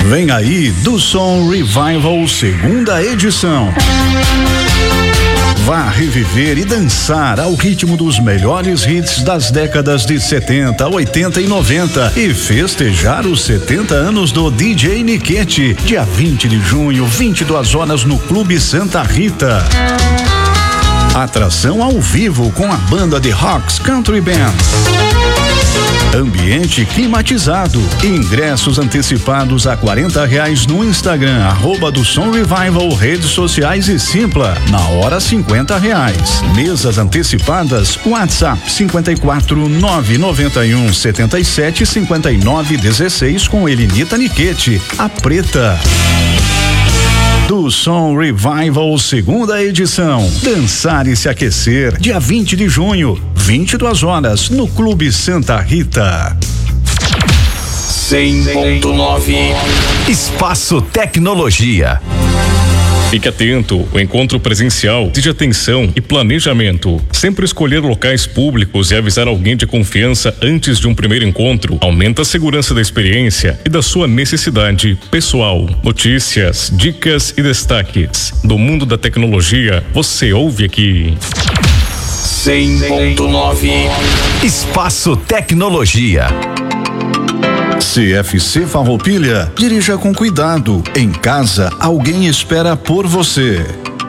Vem aí do Som Revival, segunda edição. Vá reviver e dançar ao ritmo dos melhores hits das décadas de 70, 80 e 90 e festejar os 70 anos do DJ Niquete, dia 20 de junho, 22 horas no Clube Santa Rita. Atração ao vivo com a banda de Rocks Country Band. Ambiente climatizado. Ingressos antecipados a R$40 no Instagram, @do Som Revival, redes sociais e Simpla. Na hora R$50. Mesas antecipadas, WhatsApp 54 991 77 59 16 com Elinita Niquete, a Preta. Do Som Revival, segunda edição. Dançar e se aquecer, dia 20 de junho, 22 horas, no Clube Santa Rita. 100.9 Espaço Tecnologia. Fique atento, o encontro presencial exige atenção e planejamento. Sempre escolher locais públicos e avisar alguém de confiança antes de um primeiro encontro aumenta a segurança da experiência e da sua necessidade pessoal. Notícias, dicas e destaques do mundo da tecnologia, você ouve aqui. 100.9 Espaço Tecnologia. CFC Farroupilha, dirija com cuidado. Em casa, alguém espera por você.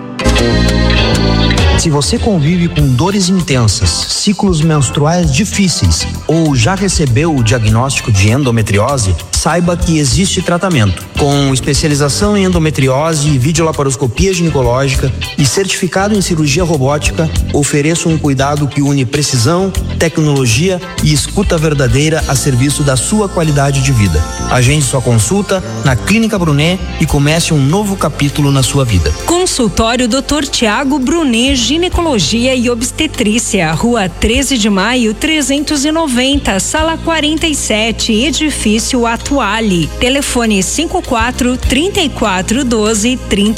Se você convive com dores intensas, ciclos menstruais difíceis ou já recebeu o diagnóstico de endometriose, saiba que existe tratamento. Com especialização em endometriose, videolaparoscopia ginecológica e certificado em cirurgia robótica, ofereço um cuidado que une precisão, tecnologia e escuta verdadeira a serviço da sua qualidade de vida. Agende sua consulta na Clínica Brunet e comece um novo capítulo na sua vida. Consultório Dr. Tiago Brunet, Ginecologia e Obstetrícia, Rua 13 de Maio, 390, Sala 47, Edifício Atuale. Telefone 54 3412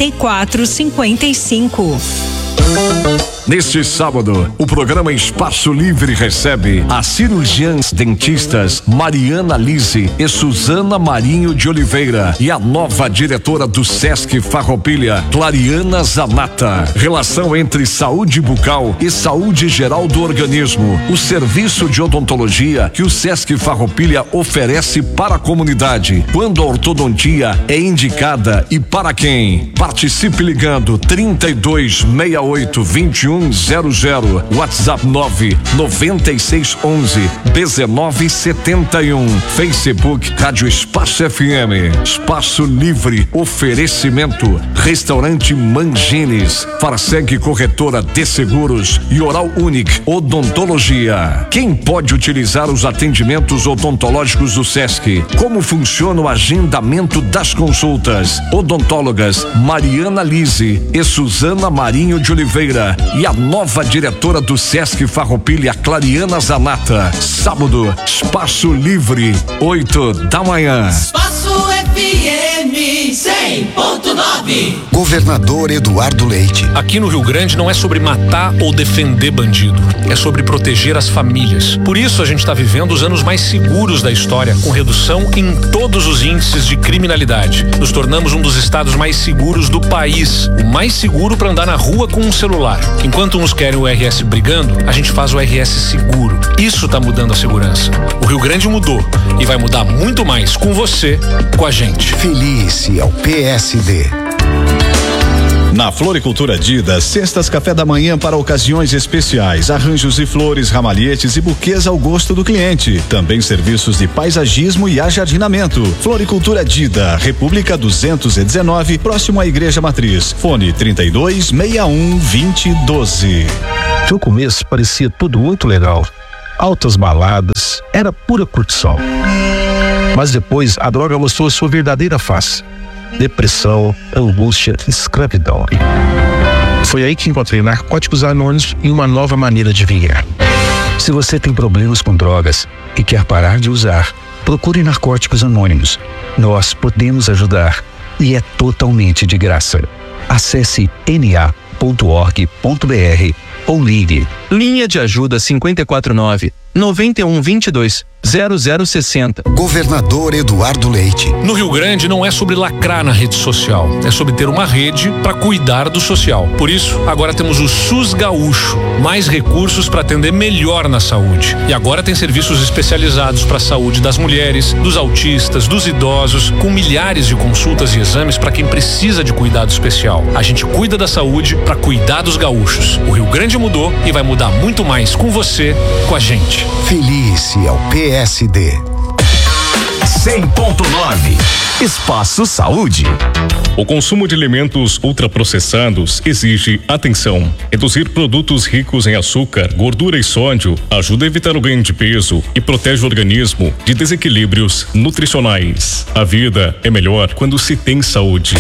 3455. Neste sábado, o programa Espaço Livre recebe as cirurgiãs dentistas Mariana Lise e Suzana Marinho de Oliveira e a nova diretora do Sesc Farroupilha, Clariana Zanata. Relação entre saúde bucal e saúde geral do organismo. O serviço de odontologia que o Sesc Farroupilha oferece para a comunidade. Quando a ortodontia é indicada e para quem? Participe ligando 3268 2100, WhatsApp 99611 1971, Facebook Rádio Espaço FM. Espaço Livre, oferecimento Restaurante Mangines, Faraseg Corretora de Seguros e Oral Unique Odontologia. Quem pode utilizar os atendimentos odontológicos do Sesc? Como funciona o agendamento das consultas? Odontólogas Mariana Lise e Suzana Marinho de Oliveira e a nova diretora do Sesc Farroupilha, Clariana Zanata. Sábado, Espaço Livre, 8 da manhã. Espaço FM 100.9. Governador Eduardo Leite. Aqui no Rio Grande não é sobre matar ou defender bandido, é sobre proteger as famílias. Por isso a gente está vivendo os anos mais seguros da história, com redução em todos os índices de criminalidade. Nos tornamos um dos estados mais seguros do país, o mais seguro para andar na rua com um celular. Enquanto uns querem o RS brigando, a gente faz o RS seguro. Isso tá mudando a segurança. O Rio Grande mudou e vai mudar muito mais com você, com a gente. Felice ao PSD. Na Floricultura Dida, cestas café da manhã para ocasiões especiais, arranjos e flores, ramalhetes e buquês ao gosto do cliente. Também serviços de paisagismo e ajardinamento. Floricultura Dida, República 219, próximo à Igreja Matriz. Fone 3261 2012. No começo parecia tudo muito legal. Altas baladas, era pura curtição. Mas depois a droga mostrou sua verdadeira face. Depressão, angústia, escravidão. Foi aí que encontrei Narcóticos Anônimos e uma nova maneira de viver. Se você tem problemas com drogas e quer parar de usar, procure Narcóticos Anônimos. Nós podemos ajudar e é totalmente de graça. Acesse na.org.br ou ligue. Linha de ajuda 549 9122 0060. Governador Eduardo Leite. No Rio Grande não é sobre lacrar na rede social, é sobre ter uma rede para cuidar do social. Por isso, agora temos o SUS Gaúcho, mais recursos para atender melhor na saúde. E agora tem serviços especializados para a saúde das mulheres, dos autistas, dos idosos, com milhares de consultas e exames para quem precisa de cuidado especial. A gente cuida da saúde para cuidar dos gaúchos. O Rio Grande mudou e vai mudar muito mais com você, com a gente. Felice ao PSD. 100.9 Espaço Saúde. O consumo de alimentos ultraprocessados exige atenção. Reduzir produtos ricos em açúcar, gordura e sódio ajuda a evitar o ganho de peso e protege o organismo de desequilíbrios nutricionais. A vida é melhor quando se tem saúde.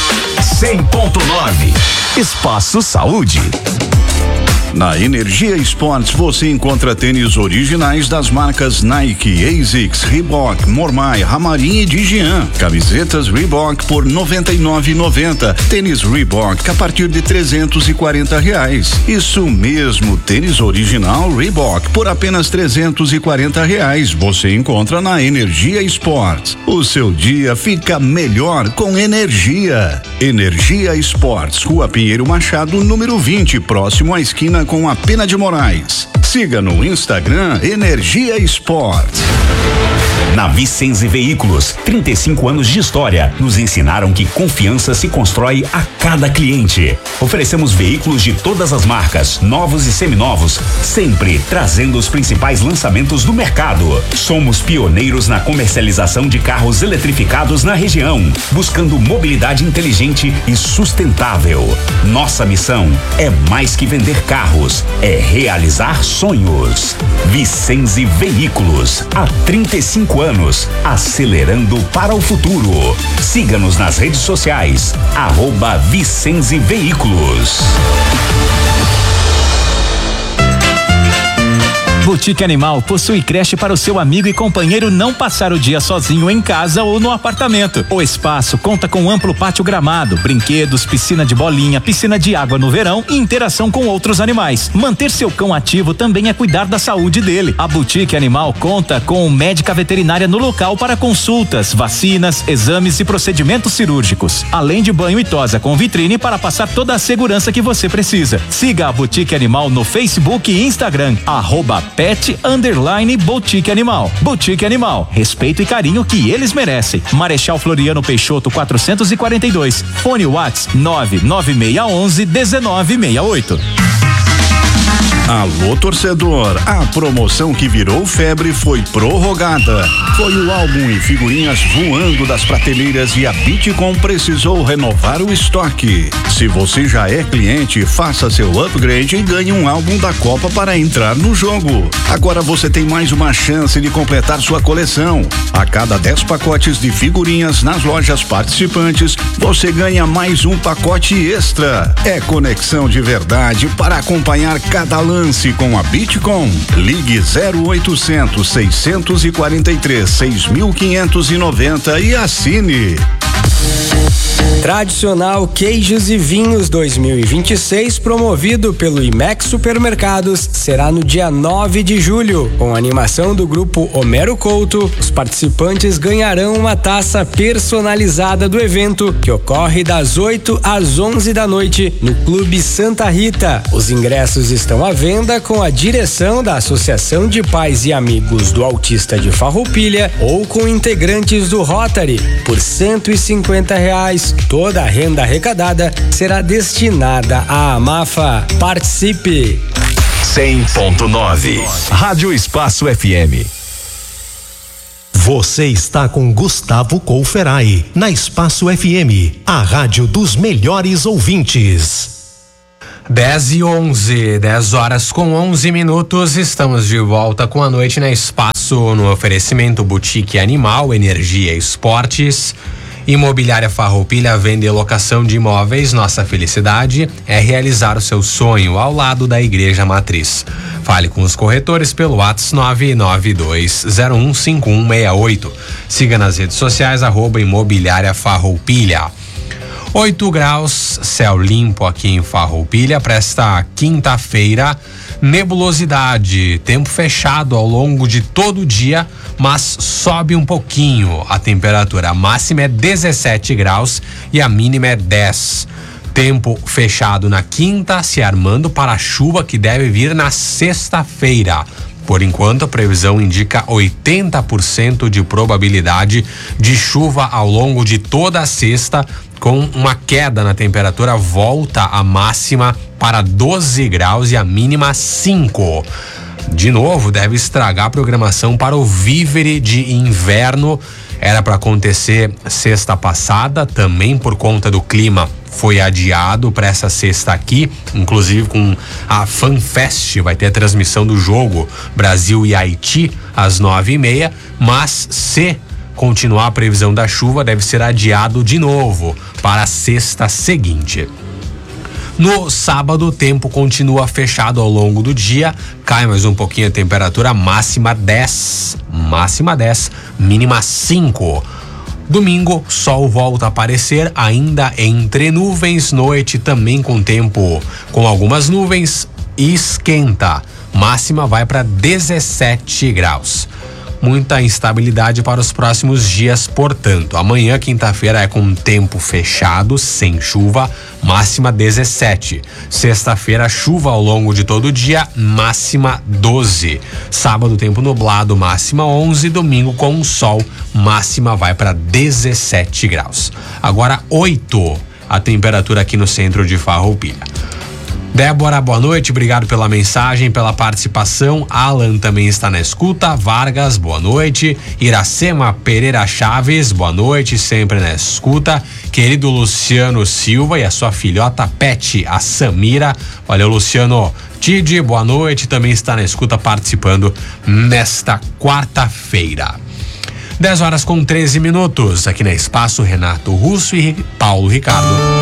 100.9 Espaço Saúde. Na Energia Esportes você encontra tênis originais das marcas Nike, ASICS, Reebok, Mormai, Ramarim e Digian. Camisetas Reebok por R$ 99,90. Tênis Reebok a partir de R$340. Isso mesmo, tênis original Reebok por apenas R$340. Você encontra na Energia Esportes. O seu dia fica melhor com energia. Energia Esportes, Rua Pinheiro Machado, número 20, próximo à esquina com a Pena de Moraes. Siga no Instagram Energia Esportes. Na Vicens Veículos, 35 anos de história, nos ensinaram que confiança se constrói a cada cliente. Oferecemos veículos de todas as marcas, novos e seminovos, sempre trazendo os principais lançamentos do mercado. Somos pioneiros na comercialização de carros eletrificados na região, buscando mobilidade inteligente e sustentável. Nossa missão é mais que vender carros, é realizar sonhos. Vicens Veículos, há 35 anos, acelerando para o futuro. Siga-nos nas redes sociais, @Vicens Veículos. Boutique Animal possui creche para o seu amigo e companheiro não passar o dia sozinho em casa ou no apartamento. O espaço conta com amplo pátio gramado, brinquedos, piscina de bolinha, piscina de água no verão e interação com outros animais. Manter seu cão ativo também é cuidar da saúde dele. A Boutique Animal conta com médica veterinária no local para consultas, vacinas, exames e procedimentos cirúrgicos, além de banho e tosa com vitrine para passar toda a segurança que você precisa. Siga a Boutique Animal no Facebook e Instagram, @pet_boutique animal. Boutique Animal, respeito e carinho que eles merecem. Marechal Floriano Peixoto 442. Fone WhatsApp 99611-1968. Alô, torcedor, a promoção que virou febre foi prorrogada. Foi o álbum e figurinhas voando das prateleiras e a Bitcom precisou renovar o estoque. Se você já é cliente, faça seu upgrade e ganhe um álbum da Copa para entrar no jogo. Agora você tem mais uma chance de completar sua coleção. A cada 10 pacotes de figurinhas nas lojas participantes, você ganha mais um pacote extra. É conexão de verdade para acompanhar cada lance com a Bitcom. Ligue 0800 643 6590 e assine. Tradicional Queijos e Vinhos 2026, promovido pelo IMEX Supermercados, será no dia 9 de julho. Com a animação do grupo Homero Couto, os participantes ganharão uma taça personalizada do evento, que ocorre das 8 às 11 da noite no Clube Santa Rita. Os ingressos estão à venda com a direção da Associação de Pais e Amigos do Autista de Farroupilha ou com integrantes do Rotary, por R$150. Toda a renda arrecadada será destinada à AMAFA. Participe! 100.9 Rádio Espaço FM. Você está com Gustavo Couferai na Espaço FM, a rádio dos melhores ouvintes. 10h11, 10 horas com 11 minutos, estamos de volta com a noite na Espaço, no oferecimento Boutique Animal, Energia Esportes. Imobiliária Farroupilha, venda e locação de imóveis. Nossa felicidade é realizar o seu sonho ao lado da Igreja Matriz. Fale com os corretores pelo WhatsApp 992015168. Siga nas redes sociais @Imobiliária Farroupilha. 8 graus, céu limpo aqui em Farroupilha para esta quinta-feira, Nebulosidade, tempo fechado ao longo de todo o dia, mas sobe um pouquinho a temperatura. A máxima é 17 graus e a mínima é 10. Tempo fechado na quinta, se armando para a chuva que deve vir na sexta-feira. Por enquanto, a previsão indica 80% de probabilidade de chuva ao longo de toda a sexta, com uma queda na temperatura, volta a máxima para 12 graus e a mínima 5. De novo, deve estragar a programação para o vívere de inverno. Era para acontecer sexta passada, também por conta do clima foi adiado para essa sexta aqui, inclusive com a FanFest, vai ter a transmissão do jogo Brasil e Haiti às 9h30, mas se continuar a previsão da chuva, deve ser adiado de novo para a sexta seguinte. No sábado, o tempo continua fechado ao longo do dia, cai mais um pouquinho a temperatura, máxima 10, mínima 5. Domingo, sol volta a aparecer, ainda entre nuvens, noite também com tempo com algumas nuvens e esquenta. Máxima vai para 17 graus. Muita instabilidade para os próximos dias, portanto. Amanhã, quinta-feira, é com tempo fechado, sem chuva, máxima 17. Sexta-feira, chuva ao longo de todo o dia, máxima 12. Sábado, tempo nublado, máxima 11. Domingo, com sol, máxima vai para 17 graus. Agora, 8 a temperatura aqui no centro de Farroupilha. Débora, boa noite, obrigado pela mensagem, pela participação. Alan também está na escuta. Vargas, boa noite. Iracema Pereira Chaves, boa noite, sempre na escuta. Querido Luciano Silva e a sua filhota Pet, a Samira. Valeu, Luciano. Tide, boa noite, também está na escuta, participando nesta quarta-feira. 10h com 13 minutos, aqui na Espaço Renato Russo e Paulo Ricardo.